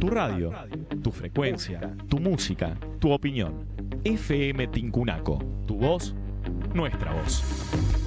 Tu radio, tu frecuencia, tu música, tu opinión. FM Tincunaco, tu voz, nuestra voz.